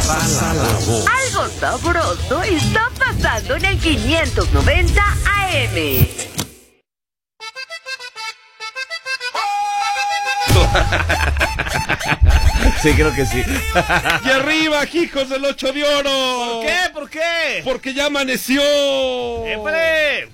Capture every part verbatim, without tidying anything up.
Pasa la voz. Algo sabroso está pasando en el quinientos noventa A M. Sí, creo que sí. ¡Y arriba, hijos del ocho de oro! ¿Por qué? ¿Por qué? Porque ya amaneció. ¡Épale!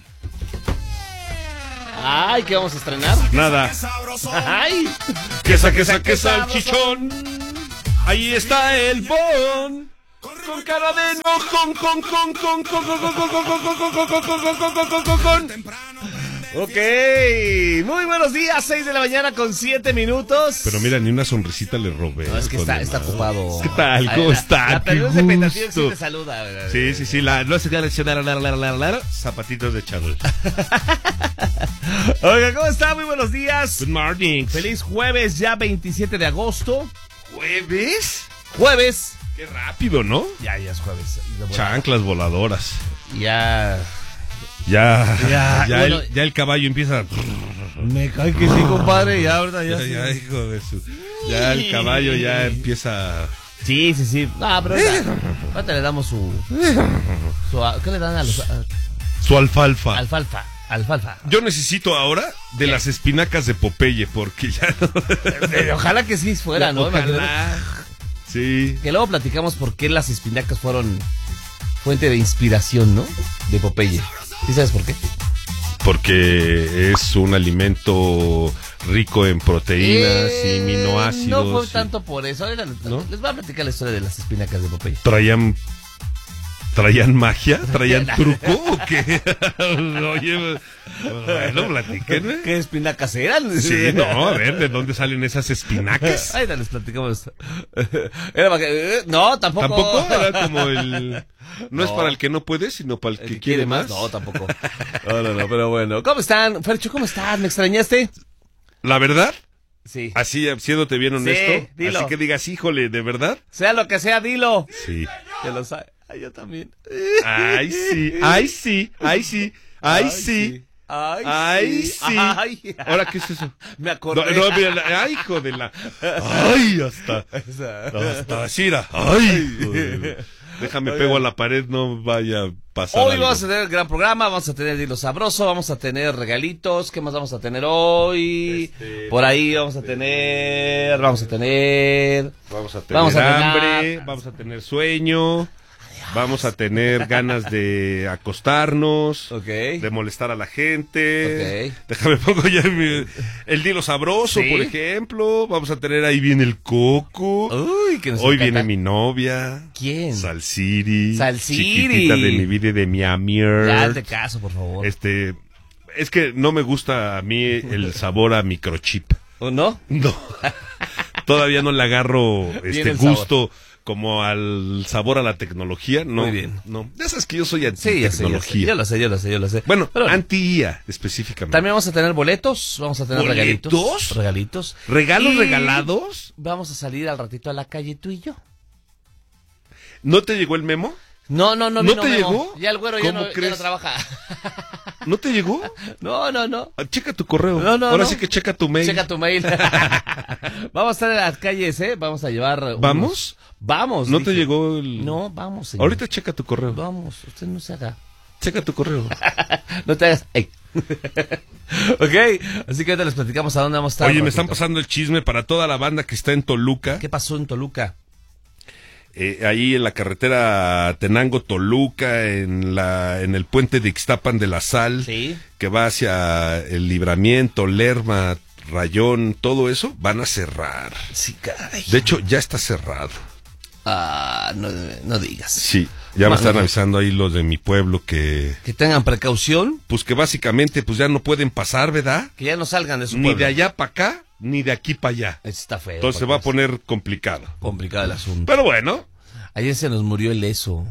Ay, ¿qué vamos a estrenar? Nada. Ay, Quesa, quesa, quesa, el chichón. Ahí está el bon. Con cara de no, con, con, con, con, con, con, con, con, con, con, con, con, con, con, con, con. ok. Muy buenos días, seis de la mañana con siete minutos. Pero mira, ni una sonrisita le robé. No, es que está, está ocupado. ¿Qué tal? ¿Cómo la, está? La Qué perdiz de Pentatío sí gusto. te saluda. Sí, sí, sí, la no se queda leccionar, zapatitos de charol. Oiga, ¿cómo está? Muy buenos días. Good morning. Feliz jueves, ya veintisiete de agosto. ¿Jueves? Jueves. Qué rápido, ¿no? Ya, ya es jueves. Chanclas voladoras. Ya. Ya, Ya, ya, bueno, el, ya el caballo empieza. Me cae que sí, compadre. Ya, ahorita ya. Ya, sí. ya, hijo de su. Ya el caballo ya empieza. Sí, sí, sí. No, pero ahorita, ahorita le damos su, su. ¿Qué le dan a los. A, Su alfalfa. alfalfa. Alfalfa. Yo necesito ahora de las espinacas de Popeye, porque ya no. Ojalá que sí fuera, ¿no? Ojalá. Sí. Que luego platicamos por qué las espinacas fueron fuente de inspiración, ¿no? De Popeye. ¿Sí sabes por qué? Porque es un alimento rico en proteínas Eh, y aminoácidos. No fue y tanto por eso. Ahora ¿no? les voy a platicar la historia de las espinacas de Popeye. Traían. ¿Traían magia? ¿Traían truco o qué? Oye, bueno, platíquenme. ¿Qué espinacas eran? Sí, no, a ver, ¿de dónde salen esas espinacas? Ahí les platicamos. Era para que, eh, no, tampoco. Tampoco era como el... No, No. es para el que no puede, sino para el que ¿El quiere más. No, tampoco. No, no, no, pero bueno. ¿Cómo están? Fercho, ¿cómo estás? ¿Me extrañaste? La verdad, Sí. así, siéndote bien honesto, Sí, dilo. así que digas, híjole, ¿de verdad? Sea lo que sea, dilo. Sí. Que lo sabe. Ay, yo también. Ay, sí, ay, sí, ay, sí, ay, sí. Ay, Ay, sí. sí. Ay. ¿Ahora qué es eso? Me No, acordé. no, mira, la- ay, hijo de la... Ay, hasta... Hasta Shira. Ay, hijo de- Déjame pego a la pared, no vaya a pasar Hoy algo. vamos a tener gran programa, vamos a tener Dilo Sabroso, vamos a tener regalitos. ¿Qué más vamos a tener hoy? Este, Por ahí vamos a tener, vamos a tener... Vamos a tener Vamos a tener- hambre, vamos a tener sueño, vamos a tener ganas de acostarnos, Ok. de molestar a la gente. Ok. Déjame pongo ya mi- el dilo sabroso, Sí. por ejemplo. Vamos a tener ahí viene el coco. Uy, que nos Hoy encanta. viene mi novia. ¿Quién? Salsiri. Salsiri. Chiquitita de mi vida y de mi amier. Ya, hazte caso, por favor. Este, es que no me gusta a mí el sabor a microchip. ¿O no? No. Todavía no le agarro Bien este el sabor. gusto como al sabor a la tecnología. No, Muy bien. No. Ya sabes que yo soy Sí, ya sé, ya sé. anti-tecnología. Yo lo sé, yo lo sé, yo lo sé. Bueno, Pero anti-I A específicamente. también vamos a tener boletos, vamos a tener regalitos. ¿Boletos? Regalitos. ¿Regalos Y regalados? Vamos a salir al ratito a la calle tú y yo. ¿No te llegó el memo? No, no, no. ¿No vino te Memo. llegó? Ya el güero ya ¿Cómo no, ya crees? no trabaja. ¿No te llegó? No, no, no. Ah, checa tu correo. No, no, Ahora no. sí que checa tu mail. Checa tu mail. Vamos a estar en las calles, ¿eh? Vamos a llevar... unos- ¿Vamos? Vamos. ¿No dije. te llegó el...? No, vamos, señor. Ahorita checa tu correo. Vamos, usted no se haga. Checa tu correo. No te hagas... Ey. Ok, así que ahorita les platicamos a dónde vamos a estar. Oye, me ratito. están pasando el chisme para toda la banda que está en Toluca. ¿Qué pasó en Toluca? Eh, ahí en la carretera Tenango-Toluca, en la en el puente de Ixtapan de la Sal, Sí. que va hacia el Libramiento, Lerma, Rayón, todo eso, van a cerrar. Sí, caray. De hecho, ya está cerrado. Ah, no, no digas. Sí, ya me Bueno, están no. avisando ahí los de mi pueblo que, Que tengan precaución, pues que básicamente, pues ya no pueden pasar, ¿verdad? que ya no salgan de su Ni pueblo. de allá para acá, ni de aquí para allá. Está feo. Entonces se va a poner complicado. complicado el asunto. Pero bueno, Ayer se nos murió el eso.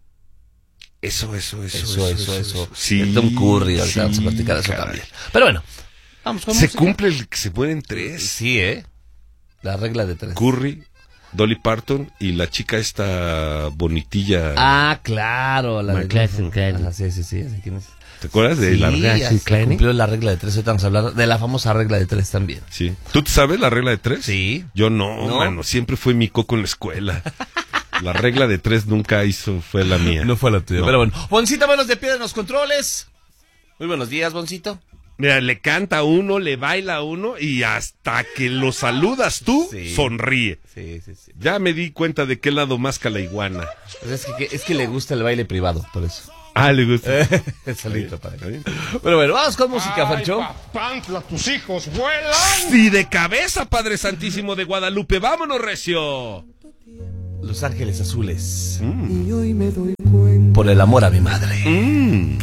eso, eso, eso, Eso, eso, eso. Sí, El Tom Curry, ahorita sí, vamos a platicar de eso caray. también. Pero bueno, vamos con Se música. cumple el que se mueren tres. Sí, ¿eh? La regla de tres. Curry, Dolly Parton y la chica esta bonitilla. Ah, claro. La de... McLaughlin Klein. Ajá, sí, sí, sí. así que no es- ¿Te acuerdas de Sí, la ya regla? se Klein. cumplió la regla de tres. Ahorita vamos a hablar de la famosa regla de tres también. Sí. ¿Tú te sabes la regla de tres? Sí. Yo no, ¿No? mano. Siempre fue mi coco en la escuela. La regla de tres nunca hizo, fue la mía. No fue la tuya, No. pero bueno. Boncito, manos de piedra en los controles. Muy buenos días, Boncito. Mira, le canta a uno, le baila a uno y hasta que lo saludas tú, Sí. sonríe. Sí, sí, sí. Ya me di cuenta de qué lado más la iguana. Pues es, que, es que le gusta el baile privado, por eso. Ah, le gusta. Es solito, padre. ¿Está bien? Bueno, bueno, vamos con música, Fercho. Papantla, tus hijos vuelan. Y de cabeza, Padre Santísimo de Guadalupe, vámonos, recio. Los Ángeles Azules. Mm. Por el amor a mi madre. Mm.